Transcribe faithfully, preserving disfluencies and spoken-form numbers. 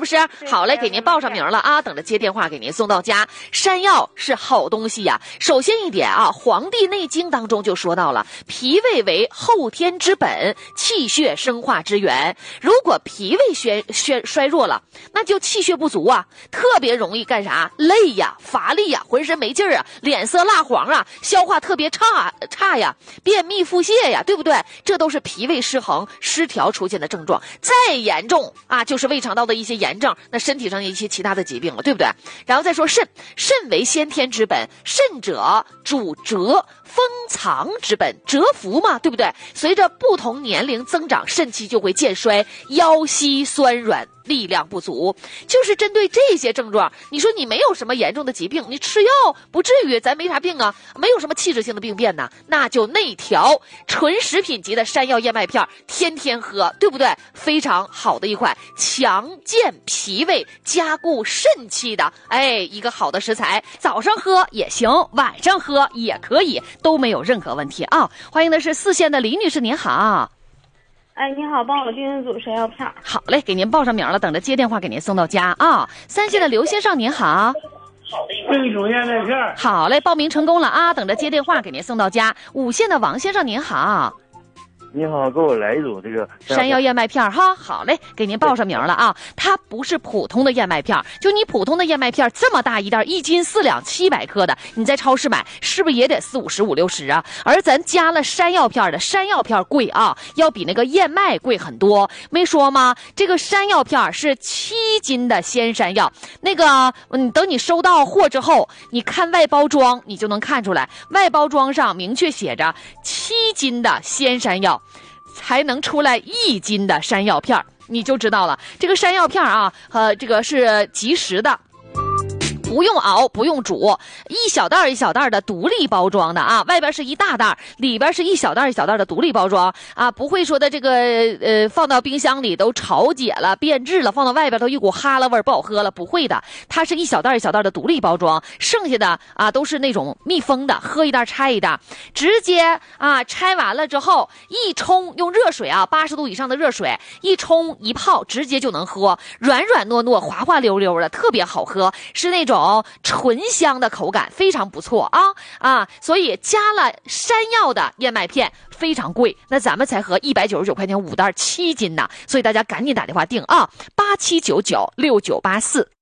是？好嘞，给您报上名了啊，等着接电话给您送到家。山药是好东西呀、啊。首先一点啊，《黄帝内经》当中就说到了，脾胃为后天之本，气血生化之源。如果脾胃衰衰衰弱了，那就气血不足啊，特别容易干啥？累呀、乏力呀、浑身没劲儿啊，脸色蜡黄啊，消化特别差差呀，便秘腹泻呀，对不对？这都是脾胃失衡失调出现的症状。再严重啊，就是胃肠道的一些炎症，那身体上一些其他的疾病了，对不对？然后再说肾，肾为先天之本，肾者主折封藏之本，蛰伏嘛，对不对？随着不同年龄增长，肾气就会渐衰，腰膝酸软，力量不足。就是针对这些症状，你说你没有什么严重的疾病，你吃药不至于，咱没啥病啊，没有什么器质性的病变呢，那就内调纯食品级的山药燕麦片，天天喝，对不对？非常好的一款强健脾胃、加固肾气的，哎，一个好的食材。 早上喝也行，晚上喝也可以，都没有任何问题啊。欢迎的是四线的李女士，您好。 哎，你好，帮我订一组山药片。 好嘞，给您报上名了，等着接电话给您送到家啊。三线的刘先生您好。 订一组燕麦片。 好嘞，报名成功了啊，等着接电话给您送到家。五线的王先生您好。 你好，给我来一组这个山药燕麦片哈。好嘞，给您报上名了啊。它不是普通的燕麦片，就你普通的燕麦片这么大一袋，一斤四两七百克的，你在超市买是不是也得四五十五六十啊？而咱加了山药片的，山药片贵啊，要比那个燕麦贵很多。没说吗？这个山药片是七斤的鲜山药，那个嗯，等你收到货之后，你看外包装，你就能看出来，外包装上明确写着七斤的鲜山药。才能出来一斤的山药片，你就知道了。这个山药片啊，呃，这个是即食的。不用熬，不用煮，一小袋一小袋的独立包装的啊，外边是一大袋，里边是一小袋一小袋的独立包装啊，不会说的这个呃放到冰箱里都潮解了变质了，放到外边都一股哈喇味不好喝了，不会的，它是一小袋一小袋的独立包装，剩下的啊都是那种密封的，喝一袋拆一袋，直接啊拆完了之后一冲，用热水啊八十度以上的热水一冲一泡，直接就能喝，软软糯糯滑滑溜溜的，特别好喝，是那种醇香的口感，非常不错啊啊！所以加了山药的燕麦片非常贵，那咱们才合一百九十九块钱五袋七斤呢，所以大家赶紧打电话订啊，八七九九六九八四。